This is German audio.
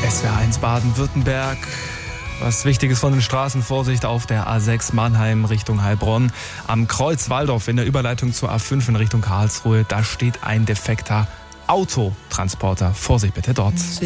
SWR1 Baden-Württemberg. Was Wichtiges von den Straßen: Vorsicht auf der A6 Mannheim Richtung Heilbronn. Am Kreuz Walldorf in der Überleitung zur A5 in Richtung Karlsruhe. Da steht ein defekter Autotransporter. Vorsicht bitte dort.